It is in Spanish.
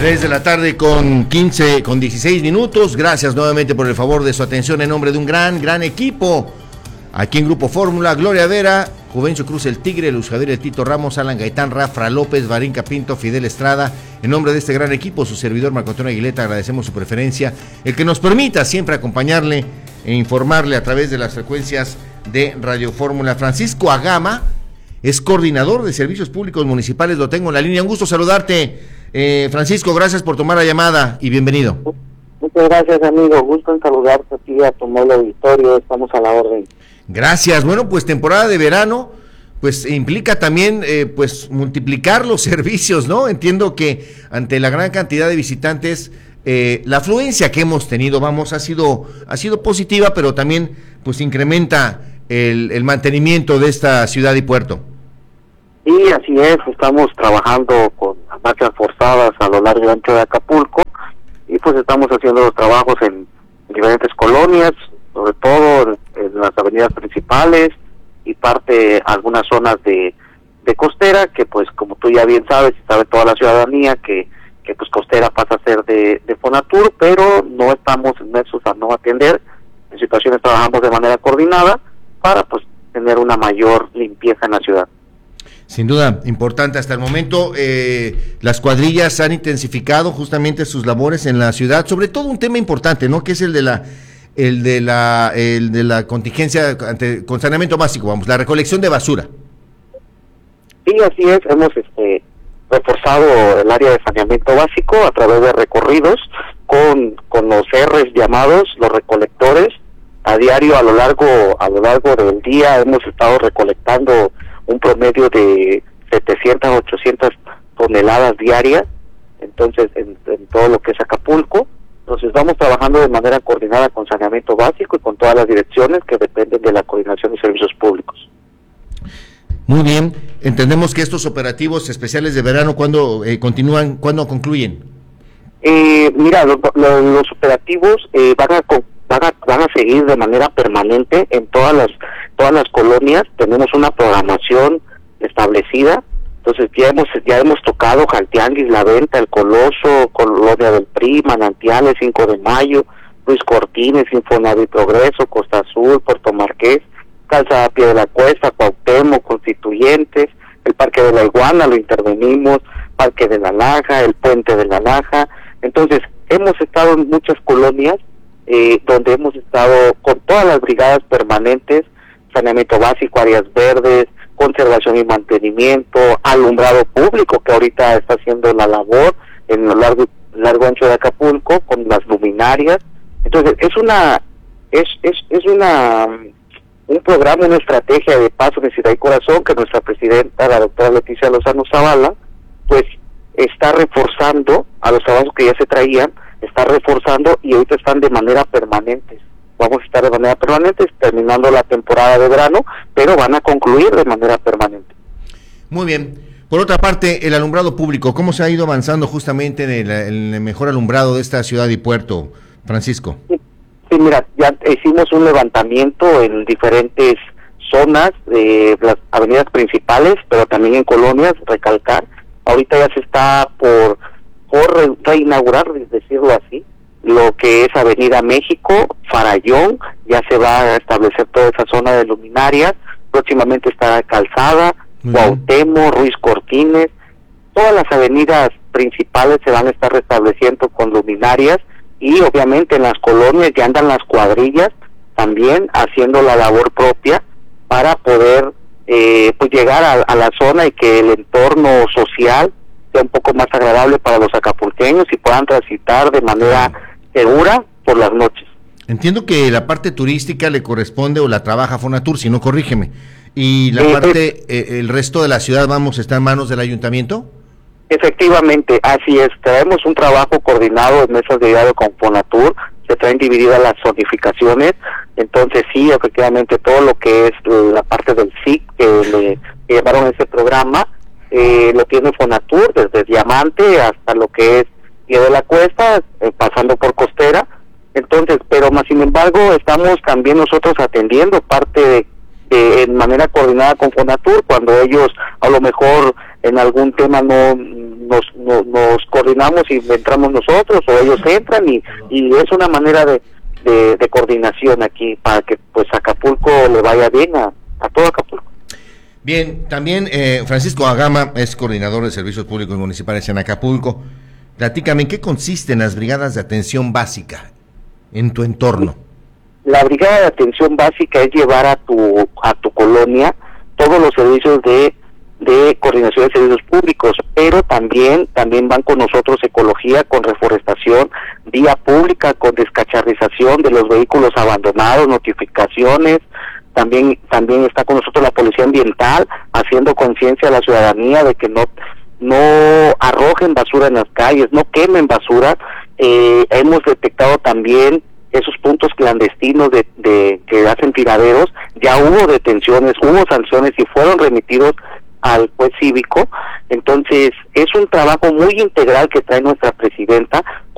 3 de la tarde con 16 minutos. Gracias nuevamente por el favor de su atención en nombre de un gran equipo. Aquí en Grupo Fórmula, Gloria Vera, Juvencio Cruz el Tigre, Luz Javier el Tito Ramos, Alan Gaitán, Rafa López, Barinca Pinto, Fidel Estrada. En nombre de este gran equipo, su servidor Marco Antonio Aguileta, agradecemos su preferencia, el que nos permita siempre acompañarle e informarle a través de las frecuencias de Radio Fórmula. Francisco Agama es coordinador de Servicios Públicos Municipales, lo tengo en la línea. Un gusto saludarte. Francisco, gracias por tomar la llamada y bienvenido. Muchas gracias, amigo. Gusto en saludarte aquí a tu modo auditorio. Estamos a la orden. Gracias. Bueno, pues temporada de verano, pues implica también pues multiplicar los servicios, ¿no? Entiendo que ante la gran cantidad de visitantes, la afluencia que hemos tenido, ha sido positiva, pero también pues incrementa el mantenimiento de esta ciudad y puerto. Sí, así es. Estamos trabajando con marchas forzadas a lo largo y ancho de Acapulco y pues estamos haciendo los trabajos en diferentes colonias, sobre todo en las avenidas principales y algunas zonas de costera, que pues como tú ya bien sabes y sabe toda la ciudadanía que pues costera pasa a ser de Fonatur, pero no estamos inmersos a no atender. En situaciones trabajamos de manera coordinada para pues tener una mayor limpieza en la ciudad. Sin duda, importante hasta el momento. Las cuadrillas han intensificado justamente sus labores en la ciudad, sobre todo un tema importante, ¿no? Que es el de la contingencia con saneamiento básico, la recolección de basura. Sí, así es. Hemos reforzado el área de saneamiento básico a través de recorridos con los R's llamados, los recolectores. A diario, a lo largo del día, hemos estado recolectando un promedio de 700 a 800 toneladas diarias, entonces en todo lo que es Acapulco. Entonces vamos trabajando de manera coordinada con saneamiento básico y con todas las direcciones que dependen de la coordinación de servicios públicos. Muy bien, entendemos que estos operativos especiales de verano, ¿cuándo continúan, cuándo concluyen? Mira, los operativos van a seguir de manera permanente en todas las colonias. Tenemos una programación establecida. Entonces ya hemos tocado Jaltianguis, La Venta, El Coloso, Colonia del PRI, Manantiales, 5 de Mayo, Luis Cortines, Infonavit Progreso, Costa Azul, Puerto Marqués, Calzada Pie de la Cuesta, Cuauhtémoc, Constituyentes, el Parque de la Iguana lo intervenimos, Parque de la Laja, el Puente de la Laja. Entonces hemos estado en muchas colonias donde hemos estado con todas las brigadas permanentes, saneamiento básico, áreas verdes, conservación y mantenimiento, alumbrado público, que ahorita está haciendo la labor en lo largo ancho de Acapulco con las luminarias. Entonces es un programa, una estrategia de paz, honestidad y corazón que nuestra presidenta, la doctora Leticia Lozano Zavala, pues está reforzando a los trabajos que ya se traían, está reforzando y ahorita están de manera permanente. Vamos a estar de manera permanente terminando la temporada de verano, pero van a concluir de manera permanente. Muy bien. Por otra parte, el alumbrado público, ¿cómo se ha ido avanzando justamente en el mejor alumbrado de esta ciudad y puerto, Francisco? Sí, mira, ya hicimos un levantamiento en diferentes zonas de las avenidas principales, pero también en colonias, recalcar. Ahorita ya se está por reinaugurar, decirlo así, lo que es Avenida México, Farallón, ya se va a establecer toda esa zona de luminarias. Próximamente está Calzada, Cuauhtémoc, Ruiz Cortines, todas las avenidas principales se van a estar restableciendo con luminarias y obviamente en las colonias ya andan las cuadrillas también haciendo la labor propia para poder pues llegar a la zona y que el entorno social sea un poco más agradable para los acapulqueños y puedan transitar de manera segura por las noches. Entiendo que la parte turística le corresponde o la trabaja Fonatur, si no corrígeme, y la parte, el resto de la ciudad, está en manos del ayuntamiento. Efectivamente, así es. Traemos un trabajo coordinado en mesas de diálogo con Fonatur, se traen divididas las zonificaciones, entonces sí, efectivamente todo lo que es la parte del SIC que llevaron ese programa, lo tiene Fonatur, desde Diamante hasta lo que es Pie de la Cuesta, pasando por Costera. Entonces, pero más sin embargo, estamos también nosotros atendiendo parte de en manera coordinada con Fonatur, cuando ellos a lo mejor en algún tema nos coordinamos y entramos nosotros o ellos entran y es una manera de coordinación aquí para que pues Acapulco le vaya bien a todo Acapulco. Bien, también Francisco Agama es coordinador de servicios públicos municipales en Acapulco. Platícame, ¿en qué consisten las brigadas de atención básica en tu entorno? La brigada de atención básica es llevar a tu colonia todos los servicios de coordinación de servicios públicos, pero también van con nosotros ecología, con reforestación, vía pública, con descacharrización de los vehículos abandonados, notificaciones. También está con nosotros la policía ambiental, haciendo conciencia a la ciudadanía de que no arrojen basura en las calles, no quemen basura. Hemos detectado también esos puntos clandestinos de que hacen tiraderos. Ya hubo detenciones, hubo sanciones y fueron remitidos al juez cívico. Entonces es un trabajo muy integral que trae nuestra presidenta